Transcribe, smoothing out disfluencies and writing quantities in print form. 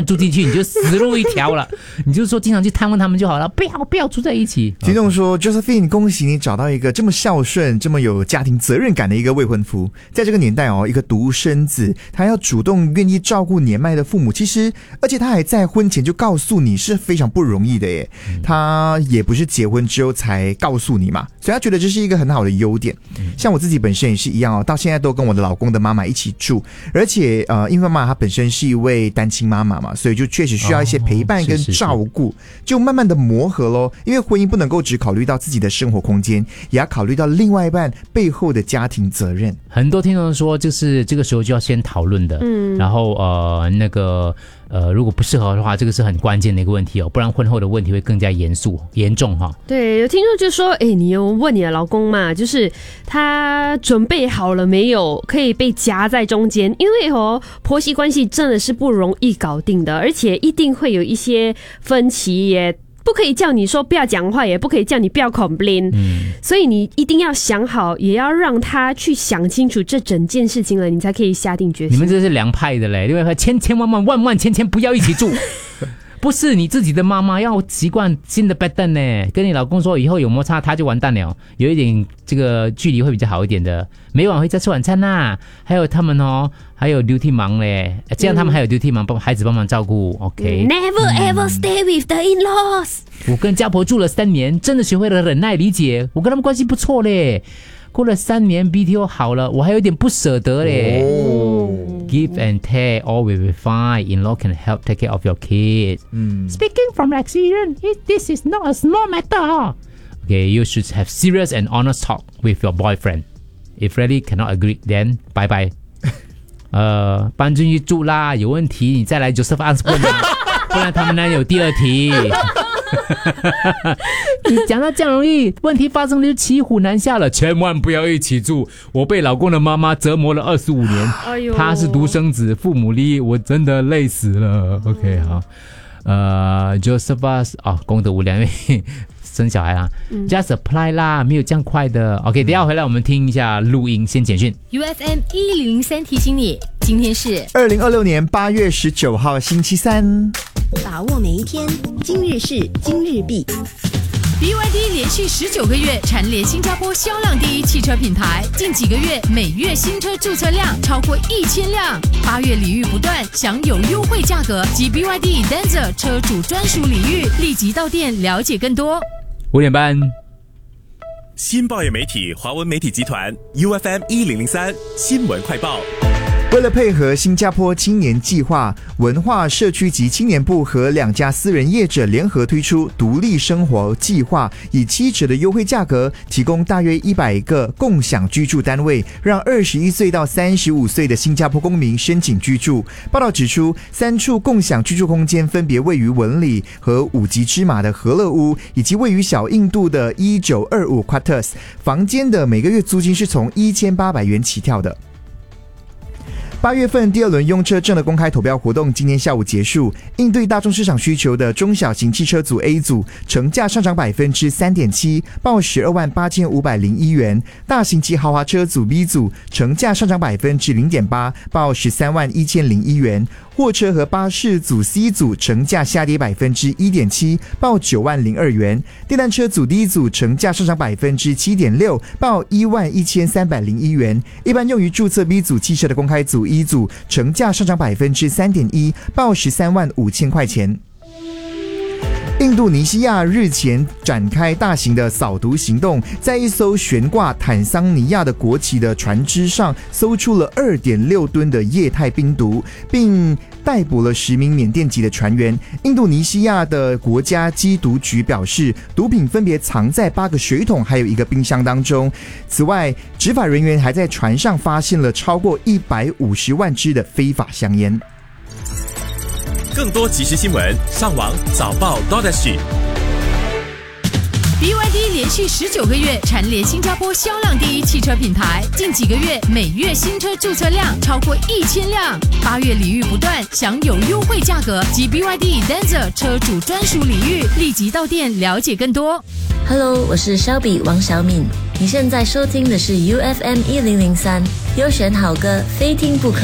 住进去，你就死路一条了。你就说经常去探问他们就好了，不要住在一起。 听众说 Josephine， 恭喜你找到一个这么孝顺、这么有家庭责任感的一个未婚夫。在这个年代一个独生子，他要主动愿意照顾年迈的父母，其实而且他还在婚前就告诉你是非常不容易的耶。他也不是结婚之后才告诉你嘛，所以他觉得这是一个很好的优点。像我自己本身也是一样到现在都跟我的老公的妈妈一起住，而且因为妈妈她本身是一位单亲妈妈嘛，所以就确实需要一些陪伴跟照顾，就慢慢的磨合咯。因为婚姻不能够只考虑到自己的生活空间，也要考虑到另外一半背后的家庭责任。 很多听众说，就是这个时候就要先讨论的，然后如果不适合的话，这个是很关键的一个问题不然婚后的问题会更加严重哈。 对，有听众就说，你有问你的老公嘛，就是他准备好了没有，可以被夹在中间，因为婆媳关系真的是不容易搞定的，而且一定会有一些分歧，也不可以叫你说不要讲话，也不可以叫你不要 complain，所以你一定要想好，也要让他去想清楚这整件事情了，你才可以下定决心。 你们这是凉派的嘞，另外千万不要一起住。不是你自己的妈妈要习惯新的 pattern 呢，跟你老公说以后有摩擦他就完蛋了，有一点这个距离会比较好一点的。每晚回家吃晚餐啦，还有他们还有 duty 忙嘞，这样他们还有 duty 忙，帮孩子帮忙照顾。OK， Never ever stay with the in-laws。 我跟家婆住了3年，真的学会了忍耐理解，我跟他们关系不错嘞。过了3年 BTO 好了，我还有点不舍得嘞。Give and take, all will be fine. In-law can help take care of your kids. Speaking from experience, this is not a small matter. Okay, you should have serious and honest talk with your boyfriend. If really cannot agree, then bye bye. 搬进去住啦，有问题你再来 Joseph answer 不然他们那有第2题。你讲到这样容易，问题发生了就骑虎难下了，千万不要一起住。我被老公的妈妈折磨了25年，她是独生子，父母离异，我真的累死了。OK， 好，Joseph 功德无量，因为生小孩just apply 啦，没有这样快的。OK， 等一下回来我们听一下录音，先简讯。 UFM 1003提醒你，今天是 2026年8月19号星期三。 把握每一天，今日事今日毕。 BYD 连续19个月蝉联新加坡销量第一汽车品牌，近几个月每月新车注册量超过1000辆，8月礼遇不断，享有优惠价格及 BYD Denza 车主专属礼遇，立即到店了解更多。 5点半， 新报业媒体华文媒体集团 UFM 1003新闻快报。 为了配合新加坡青年计划，文化社区及青年部和2家私人业者联合推出独立生活计划，以7折的优惠价格提供大约100个共享居住单位，让21岁到35岁的新加坡公民申请居住。报道指出，3处共享居住空间分别位于文里和5级芝麻的和乐屋，以及位于小印度的1925 Quarters， 房间的每个月租金是从1800元起跳的。8月份第2轮用车证的公开投标活动今天下午结束，应对大众市场需求的中小型汽车组 A 组成价上涨 3.7%， 报128501元；大型及豪华车组 B 组成价上涨 0.8%， 报131001元；货车和巴士组 C 组成价下跌 1.7%， 报90002元；电单车组 D 组成价上涨 7.6%， 报11301元；一般用于注册 B 组汽车的公开组一组成价上涨 3.1%， 报135000块钱。印度尼西亚日前展开大型的扫毒行动，在一艘悬挂坦桑尼亚的国旗的船只上搜出了 2.6 吨的液态冰毒，并逮捕了10名缅甸籍的船员。印度尼西亚的国家缉毒局表示，毒品分别藏在8个水桶还有1个冰箱当中。此外，执法人员还在船上发现了超过150万支的非法香烟。 更多即时新闻，上网早报 .SG。 BYD 连续19个月蝉联新加坡销量第一汽车品牌，近几个月每月新车注册量超过1000辆，8月礼遇不断，享有优惠价格及 BYD Denza 车主专属礼遇，立即到店了解更多。 Hello， 我是肖比王小敏，你现在收听的是 UFM 1003，优选好歌，非听不可。